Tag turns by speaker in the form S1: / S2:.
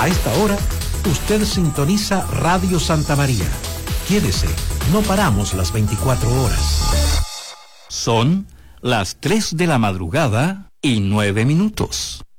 S1: A esta hora, usted sintoniza Radio Santa María. Quédese, no paramos las 24 horas.
S2: Son las 3 de la madrugada y 9 minutos.